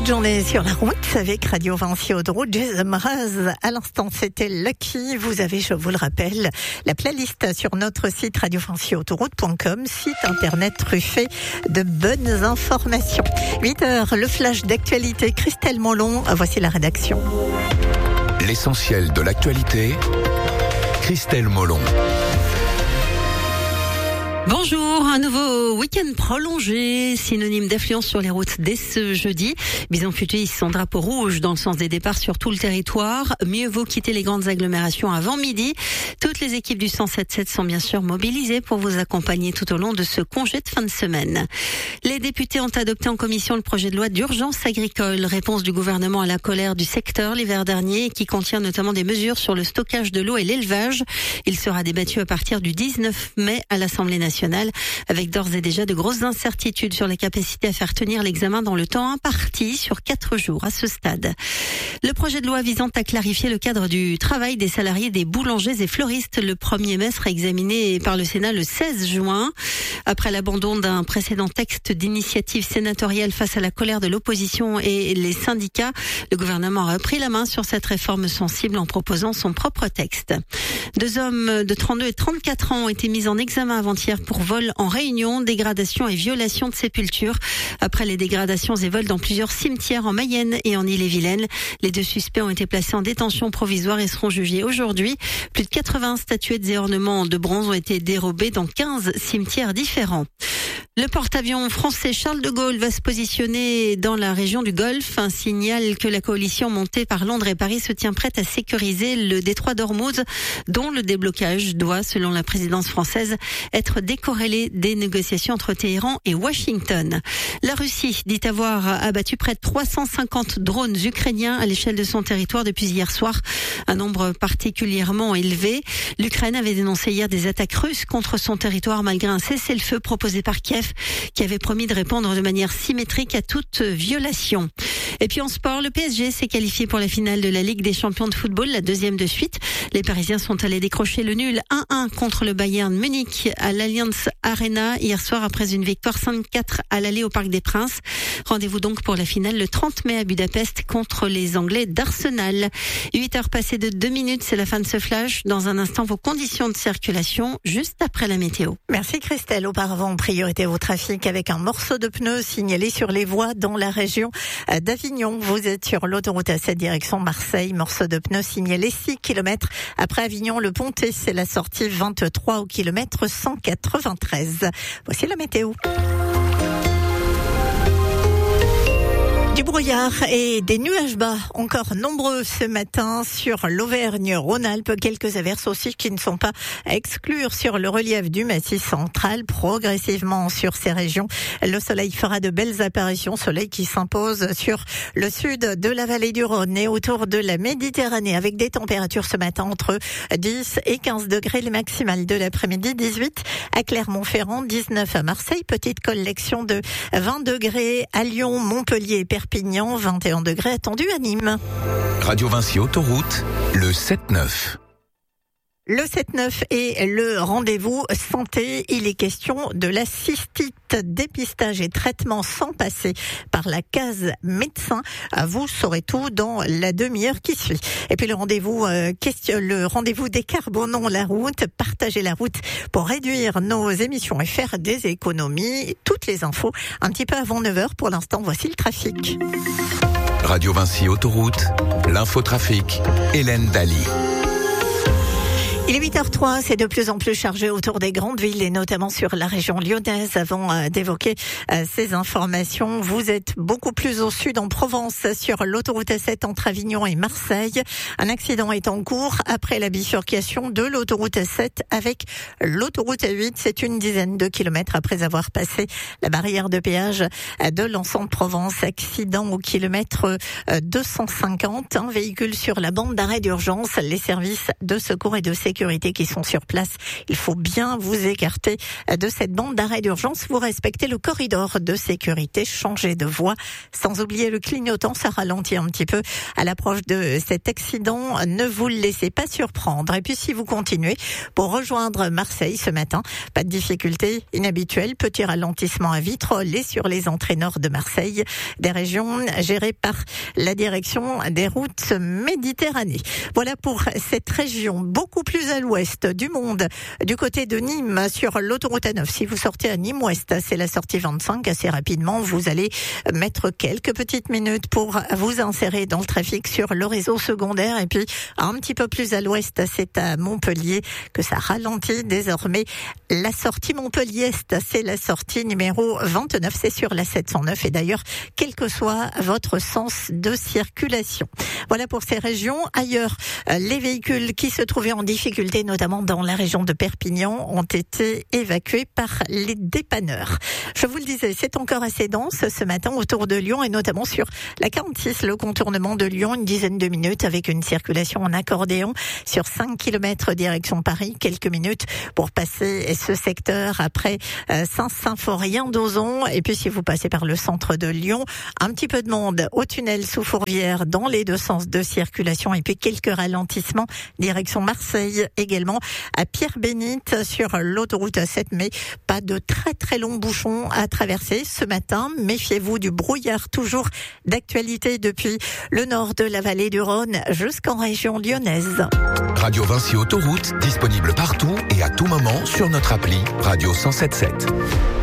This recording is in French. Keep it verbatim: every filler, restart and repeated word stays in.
de journée sur la route avec Radio Vinci Autoroute. Jason Mraz, à l'instant, c'était Lucky. Vous avez, je vous le rappelle, la playlist sur notre site radio vinci autoroute point com, site internet truffé de bonnes informations. huit heures, le flash d'actualité. Christelle Molon, voici la rédaction. L'essentiel de l'actualité, Christelle Molon. Bonjour, un nouveau week-end prolongé, synonyme d'affluence sur les routes dès ce jeudi. Bison Futé hisse son drapeau rouge dans le sens des départs sur tout le territoire. Mieux vaut quitter les grandes agglomérations avant midi. Toutes les équipes du cent sept sept sont bien sûr mobilisées pour vous accompagner tout au long de ce congé de fin de semaine. Les députés ont adopté en commission le projet de loi d'urgence agricole, réponse du gouvernement à la colère du secteur l'hiver dernier, qui contient notamment des mesures sur le stockage de l'eau et l'élevage. Il sera débattu à partir du dix-neuf mai à l'Assemblée nationale. Avec d'ores et déjà de grosses incertitudes sur les capacités à faire tenir l'examen dans le temps imparti sur quatre jours à ce stade. Le projet de loi visant à clarifier le cadre du travail des salariés des boulangers et fleuristes, le premier mai sera examiné par le Sénat le seize juin. Après l'abandon d'un précédent texte d'initiative sénatoriale face à la colère de l'opposition et les syndicats, le gouvernement a repris la main sur cette réforme sensible en proposant son propre texte. Deux hommes de trente-deux et trente-quatre ans ont été mis en examen avant-hier pour vol en réunion, dégradation et violation de sépulture. Après les dégradations et vols dans plusieurs cimetières en Mayenne et en Ille-et-Vilaine, les deux suspects ont été placés en détention provisoire et seront jugés aujourd'hui. Plus de quatre-vingts statuettes et ornements de bronze ont été dérobés dans quinze cimetières différents. Le porte-avions français Charles de Gaulle va se positionner dans la région du Golfe, un signal que la coalition montée par Londres et Paris se tient prête à sécuriser le détroit d'Ormuz, dont le déblocage doit, selon la présidence française, être décorrélé des négociations entre Téhéran et Washington. La Russie dit avoir abattu près de trois cent cinquante drones ukrainiens à l'échelle de son territoire depuis hier soir, un nombre particulièrement élevé. L'Ukraine avait dénoncé hier des attaques russes contre son territoire malgré un cessez-le-feu proposé par Kiev, qui avait promis de répondre de manière symétrique à toute violation. Et puis en sport, le P S G s'est qualifié pour la finale de la Ligue des champions de football, la deuxième de suite. Les Parisiens sont allés décrocher le nul un un contre le Bayern Munich à l'Allianz Arena hier soir après une victoire cinq quatre à l'aller au Parc des Princes. Rendez-vous donc pour la finale le trente mai à Budapest contre les Anglais d'Arsenal. huit heures passées de deux minutes, c'est la fin de ce flash. Dans un instant, vos conditions de circulation juste après la météo. Merci Christelle. Auparavant, priorité au trafic avec un morceau de pneu signalé sur les voies dans la région d'Avignon. Vous êtes sur l'autoroute A sept direction Marseille. Morceau de pneu signalé six kilomètres après Avignon. Le Pontet, c'est la sortie vingt-trois au kilomètre cent quatre-vingt-treize. Voici la météo. Du brouillard et des nuages bas encore nombreux ce matin sur l'Auvergne-Rhône-Alpes. Quelques averses aussi qui ne sont pas à exclure sur le relief du Massif central. Progressivement sur ces régions, le soleil fera de belles apparitions. Soleil qui s'impose sur le sud de la vallée du Rhône et autour de la Méditerranée avec des températures ce matin entre dix et quinze degrés. Les maximales de l'après-midi, dix-huit à Clermont-Ferrand, dix-neuf à Marseille. Petite collection de vingt degrés à Lyon, Montpellier et Perpignan, vingt et un degrés attendus à Nîmes. Radio Vinci Autoroute, le sept neuf. Le sept neuf est le rendez-vous santé. Il est question de la cystite, dépistage et traitement sans passer par la case médecin. Vous saurez tout dans la demi-heure qui suit. Et puis le rendez-vous euh, question, le rendez-vous décarbonons la route, partager la route pour réduire nos émissions et faire des économies. Toutes les infos un petit peu avant neuf heures. Pour l'instant, voici le trafic. Radio Vinci Autoroute, l'infotrafic, Hélène Daly. Il est huit heures trois, c'est de plus en plus chargé autour des grandes villes et notamment sur la région lyonnaise. Avant euh, d'évoquer euh, ces informations, vous êtes beaucoup plus au sud en Provence sur l'autoroute A sept entre Avignon et Marseille. Un accident est en cours après la bifurcation de l'autoroute A sept avec l'autoroute A huit. C'est une dizaine de kilomètres après avoir passé la barrière de péage de l'ensemble Provence. Accident au kilomètre deux cent cinquante. Un véhicule sur la bande d'arrêt d'urgence. Les services de secours et de sécurité sécurité qui sont sur place. Il faut bien vous écarter de cette bande d'arrêt d'urgence. Vous respectez le corridor de sécurité, changez de voie. Sans oublier le clignotant, ça ralentit un petit peu à l'approche de cet accident. Ne vous le laissez pas surprendre. Et puis si vous continuez pour rejoindre Marseille ce matin, pas de difficulté inhabituelle. Petit ralentissement à Vitrolles et sur les entrées nord de Marseille. Des régions gérées par la direction des routes Méditerranée. Voilà pour cette région beaucoup plus à l'ouest du monde. Du côté de Nîmes, sur l'autoroute A neuf, si vous sortez à Nîmes-Ouest, c'est la sortie vingt-cinq, assez rapidement, vous allez mettre quelques petites minutes pour vous insérer dans le trafic sur le réseau secondaire. Et puis, un petit peu plus à l'ouest, c'est à Montpellier que ça ralentit désormais. La sortie Montpellier-Est, c'est la sortie numéro vingt-neuf, c'est sur la sept cent neuf. Et d'ailleurs, quel que soit votre sens de circulation. Voilà pour ces régions. Ailleurs, les véhicules qui se trouvaient en difficulté, notamment dans la région de Perpignan, ont été évacués par les dépanneurs. Je vous le disais, c'est encore assez dense ce matin autour de Lyon et notamment sur la quarante-six, le contournement de Lyon, une dizaine de minutes avec une circulation en accordéon sur cinq kilomètres direction Paris, quelques minutes pour passer ce secteur après Saint-Symphorien-d'Ozon. Et puis si vous passez par le centre de Lyon, un petit peu de monde au tunnel sous Fourvière dans les deux sens de circulation et puis quelques ralentissements direction Marseille également à Pierre-Bénite sur l'autoroute A sept, mais pas de très très longs bouchons à traverser ce matin. Méfiez-vous du brouillard toujours d'actualité depuis le nord de la vallée du Rhône jusqu'en région lyonnaise. Radio Vinci Autoroute, disponible partout et à tout moment sur notre appli Radio cent sept sept.